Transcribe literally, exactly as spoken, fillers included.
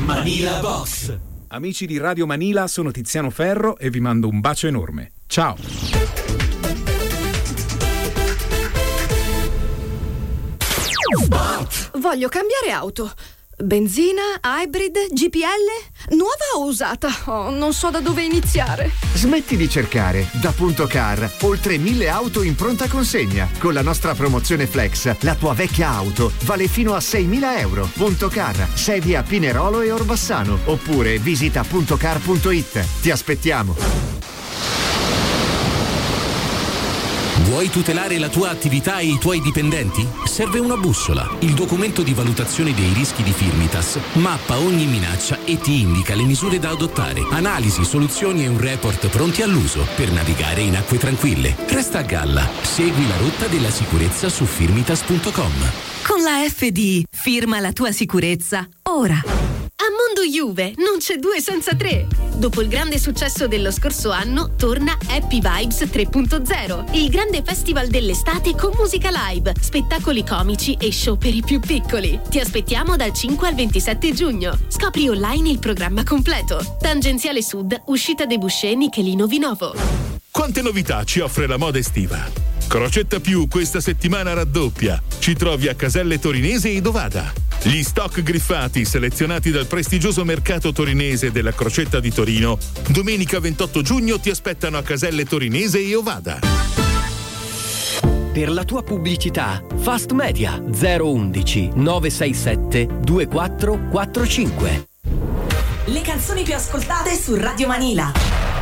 Manila Box. Amici di Radio Manila, sono Tiziano Ferro e vi mando un bacio enorme. Ciao. Voglio cambiare auto. Benzina, hybrid, G P L? Nuova o usata? Oh, non so da dove iniziare. Smetti di cercare. Da Punto Car, oltre mille auto in pronta consegna. Con la nostra promozione Flex, la tua vecchia auto vale fino a seimila euro. Punto Car, sedi a Pinerolo e Orbassano. Oppure visita puntocar punto it. Ti aspettiamo. Vuoi tutelare la tua attività e i tuoi dipendenti? Serve una bussola, il documento di valutazione dei rischi di Firmitas. Mappa ogni minaccia e ti indica le misure da adottare. Analisi, soluzioni e un report pronti all'uso per navigare in acque tranquille. Resta a galla. Segui la rotta della sicurezza su firmitas punto com. Con la F D, firma la tua sicurezza ora. A Mondo Juve non c'è due senza tre. Dopo il grande successo dello scorso anno, torna Happy Vibes tre punto zero, il grande festival dell'estate con musica live, spettacoli comici e show per i più piccoli. Ti aspettiamo dal cinque al ventisette giugno. Scopri online il programma completo. Tangenziale Sud, uscita De Buscè, Nichelino Vinovo. Quante novità ci offre la moda estiva? Crocetta Più questa settimana raddoppia. Ci trovi a Caselle Torinese e Dovada. Gli stock griffati selezionati dal prestigioso mercato torinese della Crocetta di Torino, domenica ventotto giugno ti aspettano a Caselle Torinese e Ovada. Per la tua pubblicità, Fast Media zero undici nove sei sette due quattro quattro cinque. Le canzoni più ascoltate su Radio Manila.